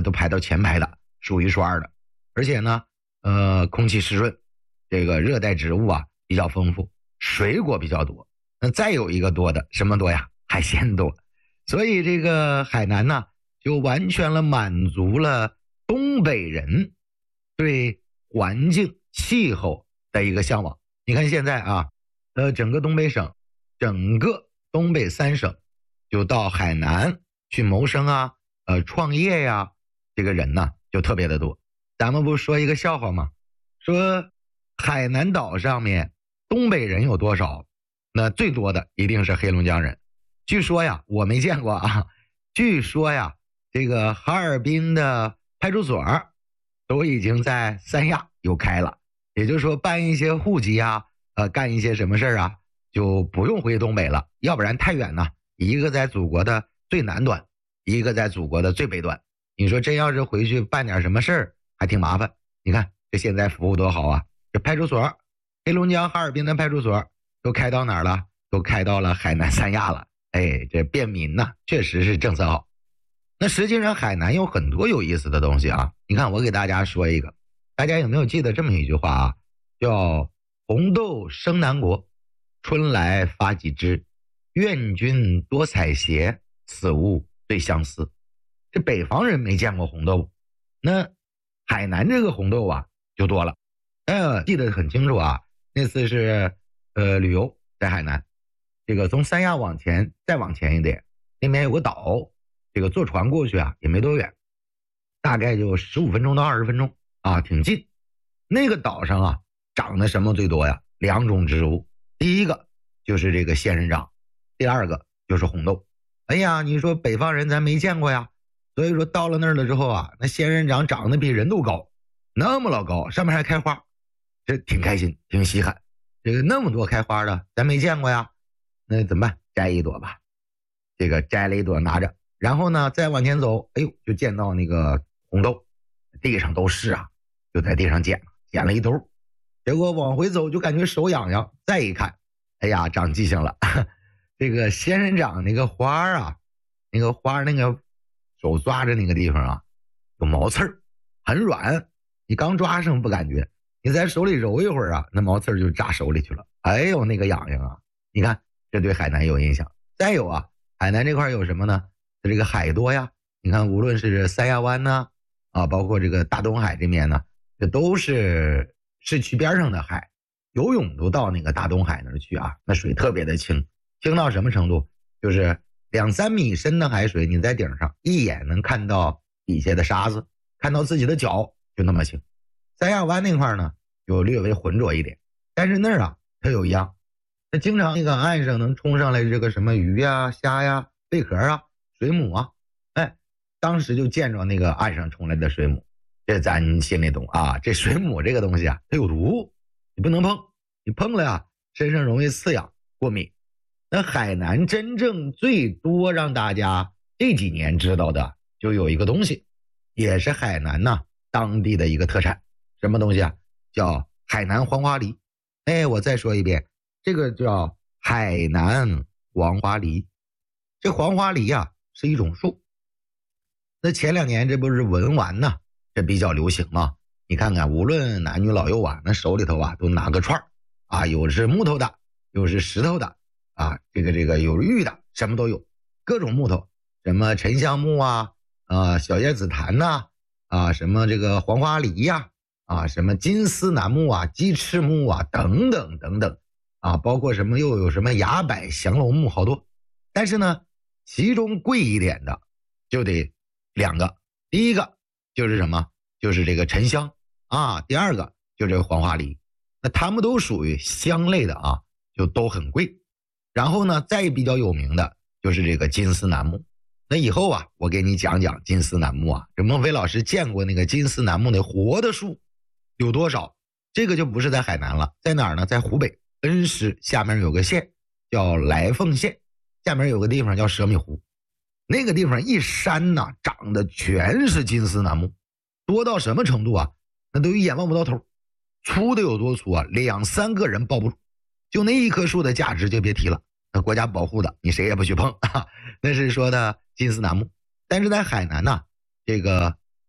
都排到前排的，数一数二的。而且呢，空气湿润，这个热带植物啊比较丰富，水果比较多。那再有一个多的，什么多呀？海鲜多。所以这个海南呢，就完全满足了东北人对环境气候的一个向往。你看现在啊，整个东北省，整个东北3省，就到海南去谋生啊，创业呀，这个人呢就特别的多。咱们不说一个笑话吗？说海南岛上面东北人有多少？那最多的一定是黑龙江人。据说呀，我没见过啊，据说呀，这个哈尔滨的派出所都已经在三亚有开了，也就是说办一些户籍啊，干一些什么事啊，就不用回东北了，要不然太远了。一个在祖国的最南端，一个在祖国的最北端。你说真要是回去办点什么事儿，还挺麻烦。你看这现在服务多好啊！这派出所，黑龙江哈尔滨的派出所都开到哪儿了？都开到了海南三亚了。哎，这便民呐，确实是政策好。那实际上海南有很多有意思的东西啊。你看我给大家说一个，大家有没有记得这么一句话啊？叫红豆生南国，春来发几枝，愿君多采撷，此物最相思。这北方人没见过红豆，那海南这个红豆啊就多了。记得很清楚啊，那次是旅游在海南，这个从三亚往前再往前一点，那边有个岛，这个坐船过去啊也没多远，大概就15分钟到20分钟啊，挺近。那个岛上啊长的什么最多呀？2种植物，第一个就是这个仙人掌，第二个就是红豆。哎呀，你说北方人咱没见过呀，所以说到了那儿了之后啊，那仙人掌长得比人都高，那么老高，上面还开花，这挺开心，挺稀罕。这个那么多开花的咱没见过呀，那怎么办？摘一朵吧。这个摘了一朵拿着，然后呢再往前走，哎呦，就见到那个红豆，地上都是啊，就在地上捡了一兜。结果往回走就感觉手痒痒，再一看，哎呀，长记性了。这个仙人掌那个花啊，那个花那个手抓着那个地方啊，有毛刺儿，很软，你刚抓上不感觉，你在手里揉一会儿啊，那毛刺儿就扎手里去了。哎呦，那个痒痒啊！你看，这对海南有印象。再有啊，海南这块有什么呢？这个海多呀。你看，无论是三亚湾呢，包括这个大东海这面呢，这都是市区边上的海，游泳都到那个大东海那儿去啊，那水特别的清，清到什么程度？就是2-3米深的海水，你在顶上一眼能看到底下的沙子，看到自己的脚，就那么清。三亚湾那块呢，就略微浑浊一点，但是那儿啊，它有一样，它经常那个岸上能冲上来这个什么鱼呀、虾呀、贝壳啊、水母啊，哎，当时就见着那个岸上冲来的水母，这咱心里懂啊。这水母这个东西啊，它有毒，你不能碰，你碰了呀，身上容易刺痒、过敏。那海南真正最多让大家这几年知道的，就有一个东西，也是海南呐当地的一个特产，什么东西啊？叫海南黄花梨。哎，我再说一遍，这个叫海南黄花梨。这黄花梨啊是一种树。那前2年这不是文玩呢，这比较流行嘛。你看看，无论男女老幼啊，那手里头啊都拿个串啊，有是木头的，有是石头的啊，这个有玉的，什么都有，各种木头，什么沉香木啊，小叶紫檀呐，什么这个黄花梨呀，什么金丝楠木啊、鸡翅木啊，等等等等包括什么又有什么崖柏、降龙木，好多。但是呢，其中贵一点的就得2个，第一个就是什么？就是这个沉香第二个就是这个黄花梨。那它们都属于香类的啊，就都很贵。然后呢，再比较有名的就是这个金丝楠木。那以后啊，我给你讲讲金丝楠木啊。这孟非老师见过那个金丝楠木那活的树有多少？这个就不是在海南了，在哪儿呢？在湖北恩施下面有个县叫来凤县，下面有个地方叫蛇米湖。那个地方一山呐，长的全是金丝楠木，多到什么程度啊？那都一眼望不到头，粗的有多粗啊？2-3个人抱不住。就那一棵树的价值就别提了，那国家保护的，你谁也不许碰那是说的金丝楠木。但是在海南呢，这个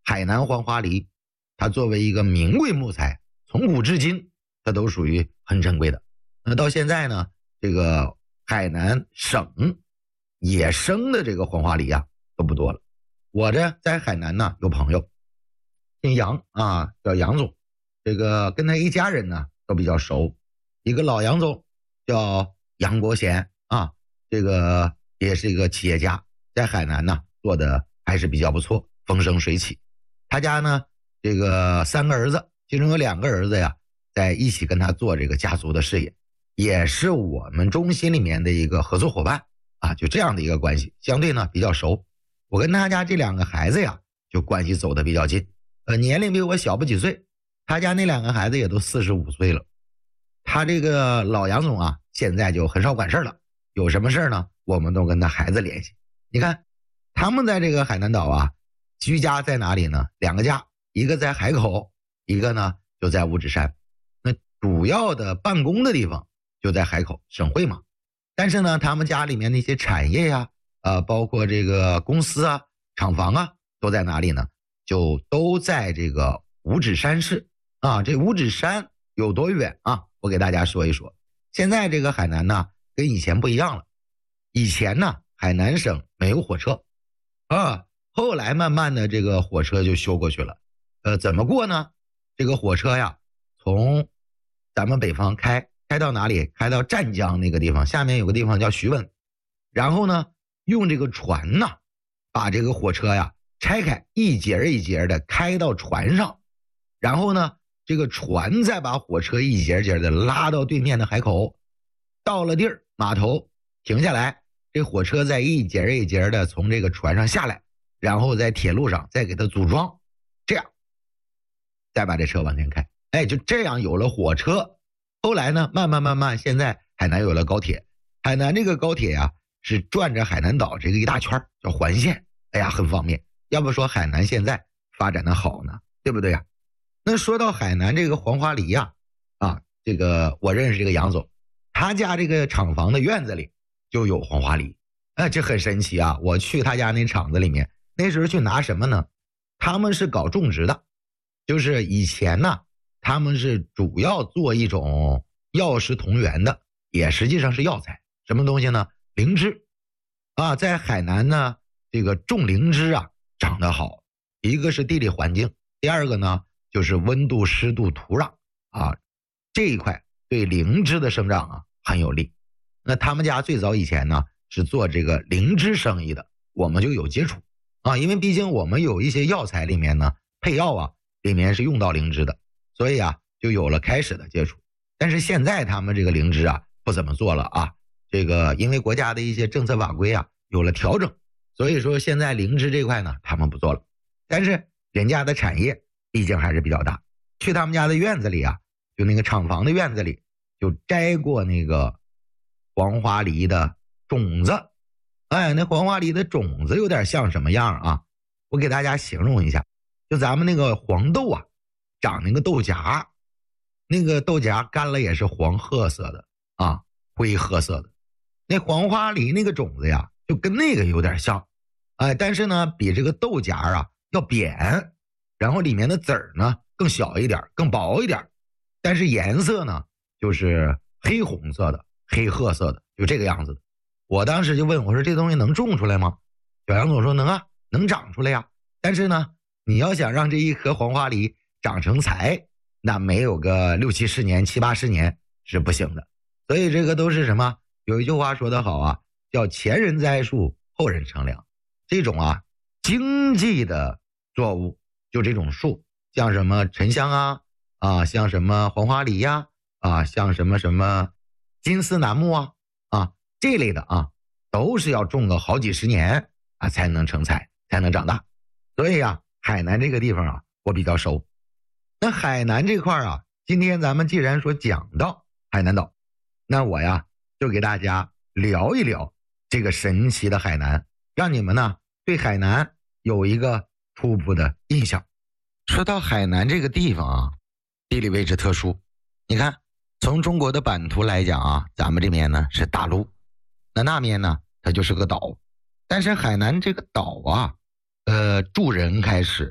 海南黄花梨，它作为一个名贵木材，从古至今它都属于很珍贵的。那到现在呢，这个海南省野生的这个黄花梨啊都不多了。我这在海南呢有朋友姓杨啊，叫杨总，这个跟他一家人呢都比较熟。一个老杨总叫杨国贤啊，这个也是一个企业家，在海南呢做的还是比较不错，风生水起。他家呢这个3个儿子，其中有2个儿子呀在一起跟他做这个家族的事业，也是我们中心里面的一个合作伙伴啊，就这样的一个关系，相对呢比较熟。我跟他家这2个孩子呀就关系走得比较近，年龄比我小不几岁，他家那2个孩子也都45岁了。他这个老杨总啊现在就很少管事了，有什么事呢我们都跟他孩子联系。你看他们在这个海南岛啊居家在哪里呢？2个家，一个在海口，一个呢就在五指山。那主要的办公的地方就在海口省会嘛，但是呢他们家里面那些产业呀包括这个公司啊厂房啊都在哪里呢？就都在这个五指山市啊。这五指山有多远啊？我给大家说一说。现在这个海南呢跟以前不一样了。以前呢海南省没有火车啊，后来慢慢的这个火车就修过去了。怎么过呢？这个火车呀从咱们北方开到哪里？开到湛江那个地方，下面有个地方叫徐闻，然后呢用这个船呢把这个火车呀拆开，一节一节的开到船上，然后呢这个船再把火车一节节的拉到对面的海口，到了地儿码头停下来，这火车再一节一节的从这个船上下来，然后在铁路上再给它组装，这样再把这车往前开。就这样有了火车。后来呢慢慢现在海南有了高铁。海南这个高铁呀是转着海南岛这个一大圈，叫环线，很方便。要不说海南现在发展的好呢，对不对呀？那说到海南这个黄花梨呀这个我认识这个杨总，他家这个厂房的院子里就有黄花梨。这很神奇啊。我去他家那厂子里面，那时候去拿什么呢？他们是搞种植的，就是以前呢他们是主要做一种药食同源的，也实际上是药材。什么东西呢？灵芝啊。在海南呢这个种灵芝啊长得好，一个是地理环境，第二个呢就是温度湿度土壤啊，这一块对灵芝的生长啊很有利。那他们家最早以前呢是做这个灵芝生意的，我们就有接触啊。因为毕竟我们有一些药材里面呢配药啊里面是用到灵芝的，所以啊就有了开始的接触。但是现在他们这个灵芝啊不怎么做了啊，这个因为国家的一些政策法规啊有了调整，所以说现在灵芝这块呢他们不做了。但是人家的产业毕竟还是比较大，去他们家的院子里啊，就那个厂房的院子里就摘过那个黄花梨的种子。那黄花梨的种子有点像什么样啊？我给大家形容一下，就咱们那个黄豆啊长那个豆荚，那个豆荚干了也是黄褐色的啊，灰褐色的。那黄花梨那个种子呀就跟那个有点像，但是呢比这个豆荚啊要扁，然后里面的籽儿呢更小一点，更薄一点，但是颜色呢就是黑红色的，黑褐色的，就这个样子的。我当时就问我说这东西能种出来吗？小杨总说能啊，能长出来呀。但是呢你要想让这一颗黄花梨长成材，那没有个6、70年、7、80年是不行的。所以这个都是什么？有一句话说得好啊，叫前人栽树后人乘凉。这种啊经济的作物，就这种树，像什么沉香像什么黄花梨呀像什么金丝楠木这类的都是要种个好几十年才能成材，才能长大。所以海南这个地方我比较熟。那海南这块今天咱们既然说讲到海南岛，那我就给大家聊一聊这个神奇的海南，让你们呢对海南有一个初步的印象。说到海南这个地方地理位置特殊。你看从中国的版图来讲咱们这边呢是大陆，那边呢它就是个岛。但是海南这个岛住人开始